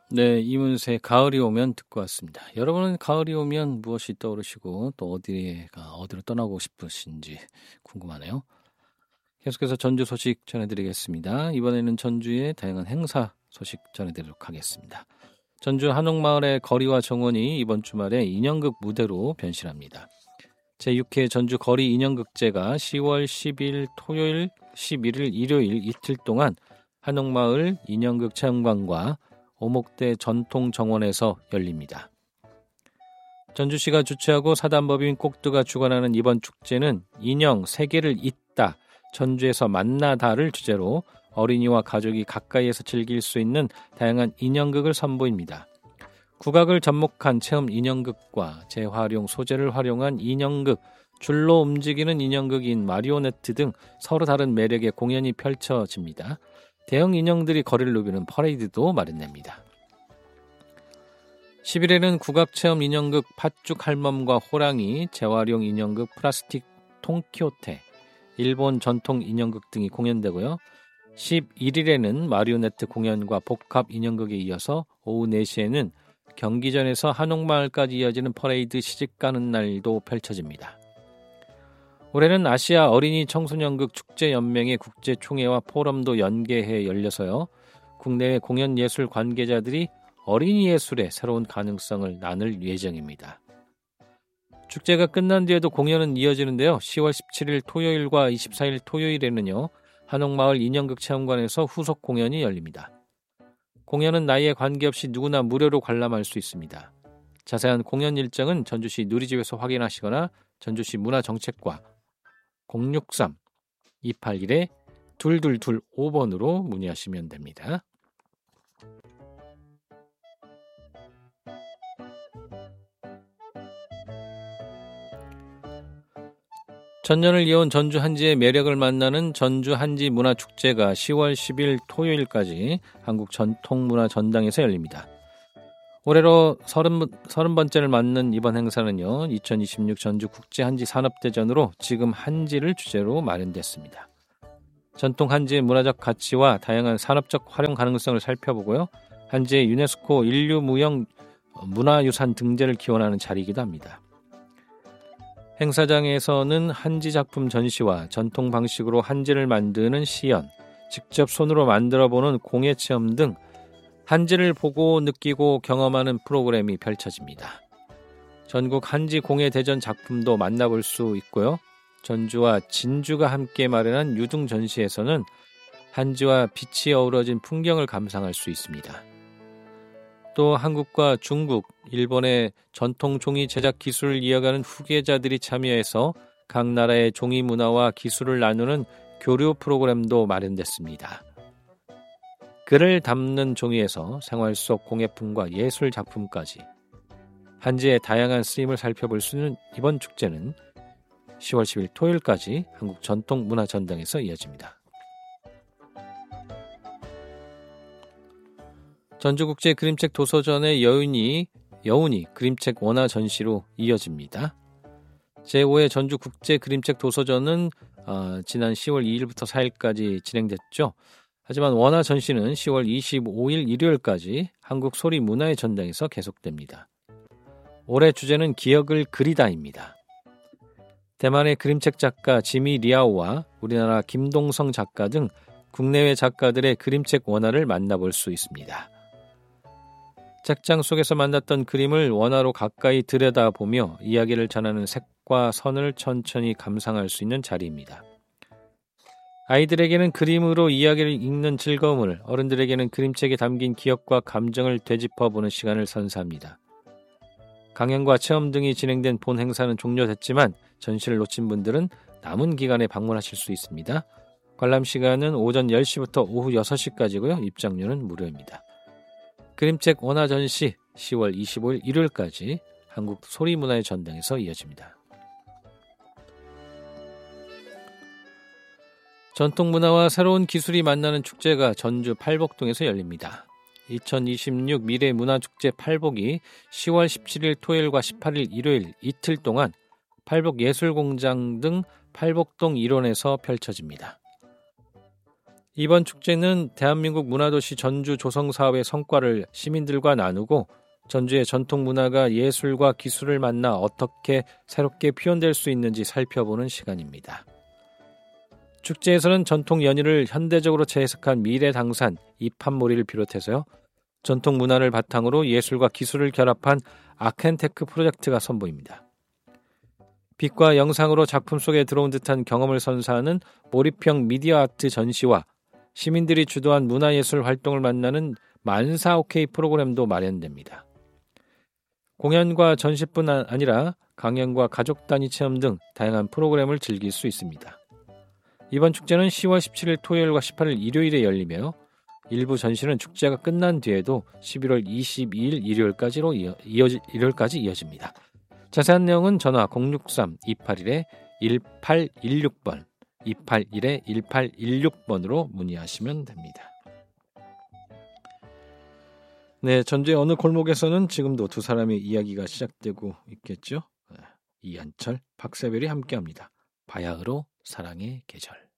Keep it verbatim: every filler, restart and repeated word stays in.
네, 이문세 가을이 오면 듣고 왔습니다. 여러분은 가을이 오면 무엇이 떠오르시고 또 어디가 어디로 떠나고 싶으신지 궁금하네요. 계속해서 전주 소식 전해드리겠습니다. 이번에는 전주의 다양한 행사 소식 전해드리도록 하겠습니다. 전주 한옥마을의 거리와 정원이 이번 주말에 인형극 무대로 변신합니다. 제육 회 전주 거리 인형극제가 시월 십일 토요일, 십일일 일요일 이틀 동안 한옥마을 인형극 체험관과 오목대 전통정원에서 열립니다. 전주시가 주최하고 사단법인 꼭두가 주관하는 이번 축제는 인형 세계를 잇다, 전주에서 만나다를 주제로 어린이와 가족이 가까이에서 즐길 수 있는 다양한 인형극을 선보입니다. 국악을 접목한 체험 인형극과 재활용 소재를 활용한 인형극, 줄로 움직이는 인형극인 마리오네트 등 서로 다른 매력의 공연이 펼쳐집니다. 대형 인형들이 거리를 누비는 퍼레이드도 마련됩니다. 십일일에는 국악체험 인형극 팥죽 할멈과 호랑이, 재활용 인형극 플라스틱 통키호테, 일본 전통 인형극 등이 공연되고요. 십일일에는 마리오네트 공연과 복합 인형극에 이어서 오후 네 시에는 경기전에서 한옥마을까지 이어지는 퍼레이드 시집가는 날도 펼쳐집니다. 올해는 아시아 어린이 청소년극 축제연맹의 국제총회와 포럼도 연계해 열려서요. 국내외 공연예술 관계자들이 어린이 예술의 새로운 가능성을 나눌 예정입니다. 축제가 끝난 뒤에도 공연은 이어지는데요. 시월 십칠일 토요일과 이십사일 토요일에는요. 한옥마을 인형극 체험관에서 후속 공연이 열립니다. 공연은 나이에 관계없이 누구나 무료로 관람할 수 있습니다. 자세한 공연 일정은 전주시 누리집에서 확인하시거나 전주시 문화정책과 공육삼 이팔일 이이이오 번으로 문의하시면 됩니다. 천년을 이어온 전주 한지의 매력을 만나는 전주 한지 문화축제가 시월 십일 토요일까지 한국 전통문화전당에서 열립니다. 올해로 서른 번째를 맞는 이번 행사는요. 이천이십육 전주 국제한지산업대전으로 지금 한지를 주제로 마련됐습니다. 전통 한지의 문화적 가치와 다양한 산업적 활용 가능성을 살펴보고요. 한지의 유네스코 인류무형 문화유산 등재를 기원하는 자리이기도 합니다. 행사장에서는 한지 작품 전시와 전통 방식으로 한지를 만드는 시연, 직접 손으로 만들어보는 공예체험 등 한지를 보고 느끼고 경험하는 프로그램이 펼쳐집니다. 전국 한지 공예대전 작품도 만나볼 수 있고요. 전주와 진주가 함께 마련한 유등 전시에서는 한지와 빛이 어우러진 풍경을 감상할 수 있습니다. 또 한국과 중국, 일본의 전통 종이 제작 기술을 이어가는 후계자들이 참여해서 각 나라의 종이 문화와 기술을 나누는 교류 프로그램도 마련됐습니다. 글을 담는 종이에서 생활 속 공예품과 예술 작품까지 한지의 다양한 쓰임을 살펴볼 수 있는 이번 축제는 시월 십일 토요일까지 한국 전통문화전당에서 이어집니다. 전주국제 그림책 도서전의 여운이, 여운이 그림책 원화 전시로 이어집니다. 제오 회 전주국제 그림책 도서전은 어, 지난 시월 이일부터 사일까지 진행됐죠. 하지만 원화 전시는 시월 이십오일 일요일까지 한국 소리 문화의 전당에서 계속됩니다. 올해 주제는 기억을 그리다입니다. 대만의 그림책 작가 지미 리아오와 우리나라 김동성 작가 등 국내외 작가들의 그림책 원화를 만나볼 수 있습니다. 책장 속에서 만났던 그림을 원화로 가까이 들여다보며 이야기를 전하는 색과 선을 천천히 감상할 수 있는 자리입니다. 아이들에게는 그림으로 이야기를 읽는 즐거움을, 어른들에게는 그림책에 담긴 기억과 감정을 되짚어보는 시간을 선사합니다. 강연과 체험 등이 진행된 본 행사는 종료됐지만 전시를 놓친 분들은 남은 기간에 방문하실 수 있습니다. 관람 시간은 오전 열 시부터 오후 여섯 시까지고요. 입장료는 무료입니다. 그림책 원화 전시 시월 이십오일 일요일까지 한국 소리문화의 전당에서 이어집니다. 전통문화와 새로운 기술이 만나는 축제가 전주 팔복동에서 열립니다. 이천이십육 미래문화축제 팔복이 시월 십칠일 토요일과 십팔일 일요일 이틀 동안 팔복예술공장 등 팔복동 일원에서 펼쳐집니다. 이번 축제는 대한민국 문화도시 전주 조성사업의 성과를 시민들과 나누고 전주의 전통 문화가 예술과 기술을 만나 어떻게 새롭게 표현될 수 있는지 살펴보는 시간입니다. 축제에서는 전통 연희를 현대적으로 재해석한 미래당산, 이판몰이를 비롯해서요. 전통 문화를 바탕으로 예술과 기술을 결합한 아켄테크 프로젝트가 선보입니다. 빛과 영상으로 작품 속에 들어온 듯한 경험을 선사하는 몰입형 미디어 아트 전시와 시민들이 주도한 문화예술 활동을 만나는 만사 오케이 프로그램도 마련됩니다. 공연과 전시뿐 아니라 강연과 가족 단위 체험 등 다양한 프로그램을 즐길 수 있습니다. 이번 축제는 시월 십칠일 토요일과 십팔일 일요일에 열리며 일부 전시는 축제가 끝난 뒤에도 십일월 이십이일 일요일까지로 이어, 이어지, 일요일까지 이어집니다. 자세한 내용은 전화 공육삼 이팔일 일팔일육 번 이팔일 일팔일육 번으로 문의하시면 됩니다. 네, 전주의 어느 골목에서는 지금도 두 사람의 이야기가 시작되고 있겠죠. 이한철, 박세별이 함께합니다. 바야흐로 사랑의 계절.